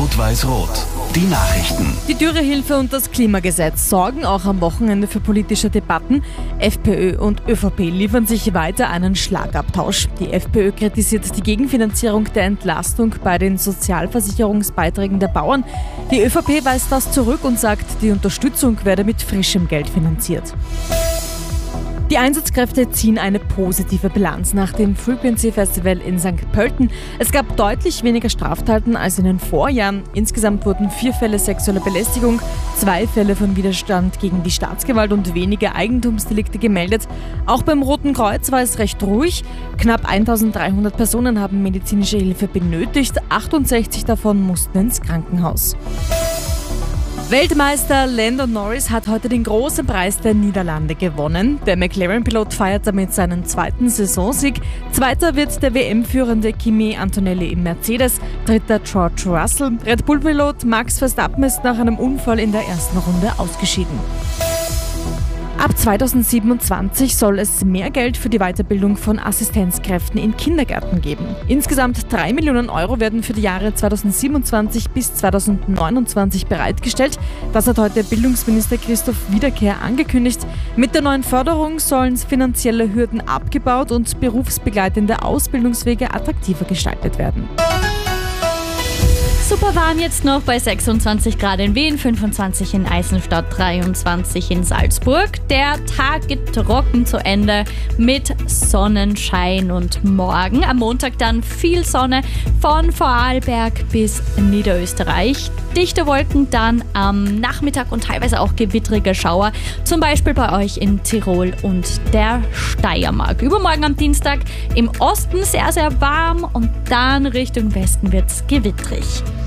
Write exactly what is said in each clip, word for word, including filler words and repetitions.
Rot-Weiß-Rot. Die Nachrichten. Die Dürrehilfe und das Klimagesetz sorgen auch am Wochenende für politische Debatten. FPÖ und ÖVP liefern sich weiter einen Schlagabtausch. Die FPÖ kritisiert die Gegenfinanzierung der Entlastung bei den Sozialversicherungsbeiträgen der Bauern. Die ÖVP weist das zurück und sagt, die Unterstützung werde mit frischem Geld finanziert. Die Einsatzkräfte ziehen eine positive Bilanz nach dem Frequency Festival in Sankt Pölten. Es gab deutlich weniger Straftaten als in den Vorjahren. Insgesamt wurden vier Fälle sexueller Belästigung, zwei Fälle von Widerstand gegen die Staatsgewalt und wenige Eigentumsdelikte gemeldet. Auch beim Roten Kreuz war es recht ruhig. Knapp eintausenddreihundert Personen haben medizinische Hilfe benötigt, achtundsechzig davon mussten ins Krankenhaus. Weltmeister Lando Norris hat heute den großen Preis der Niederlande gewonnen. Der McLaren-Pilot feiert damit seinen zweiten Saisonsieg. Zweiter wird der W M-führende Kimi Antonelli im Mercedes, dritter George Russell. Red Bull-Pilot Max Verstappen ist nach einem Unfall in der ersten Runde ausgeschieden. Ab zweitausendsiebenundzwanzig soll es mehr Geld für die Weiterbildung von Assistenzkräften in Kindergärten geben. Insgesamt drei Millionen Euro werden für die Jahre zweitausendsiebenundzwanzig bis zweitausendneunundzwanzig bereitgestellt. Das hat heute Bildungsminister Christoph Wiederkehr angekündigt. Mit der neuen Förderung sollen finanzielle Hürden abgebaut und berufsbegleitende Ausbildungswege attraktiver gestaltet werden. Super warm jetzt noch bei sechsundzwanzig Grad in Wien, fünfundzwanzig in Eisenstadt, dreiundzwanzig in Salzburg. Der Tag geht trocken zu Ende mit Sonnenschein und morgen am Montag dann viel Sonne von Vorarlberg bis Niederösterreich. Dichte Wolken dann am Nachmittag und teilweise auch gewittrige Schauer, zum Beispiel bei euch in Tirol und der Steiermark. Übermorgen am Dienstag im Osten sehr, sehr warm und dann Richtung Westen wird es gewittrig.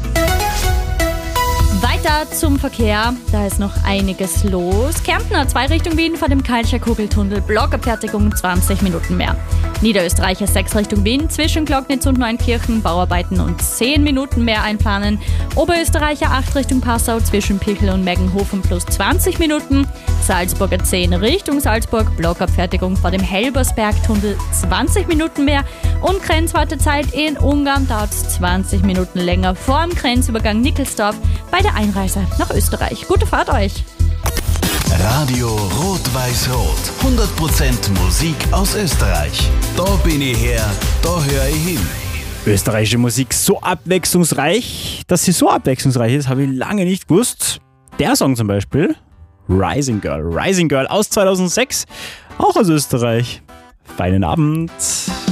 Weiter zum Verkehr, da ist noch einiges los. Kärntner zwei Richtung Wien vor dem Kalscher Kugeltunnel, Blockabfertigung zwanzig Minuten mehr. Niederösterreicher sechs Richtung Wien, zwischen Glocknitz und Neunkirchen, Bauarbeiten und zehn Minuten mehr einplanen. Oberösterreicher acht Richtung Passau, zwischen Pichel und Meggenhofen plus zwanzig Minuten. Salzburger zehn Richtung Salzburg, Blockabfertigung vor dem Helbersbergtunnel, zwanzig Minuten mehr. Und Grenzwartezeit in Ungarn dauert zwanzig Minuten länger vor dem Grenzübergang Nickelsdorf bei der Einreise nach Österreich. Gute Fahrt euch! Radio Rot-Weiß-Rot. hundert Prozent Musik aus Österreich. Da bin ich her, da höre ich hin. Österreichische Musik so abwechslungsreich, dass sie so abwechslungsreich ist, habe ich lange nicht gewusst. Der Song zum Beispiel, Rising Girl. Rising Girl aus zweitausendsechs, auch aus Österreich. Feinen Abend.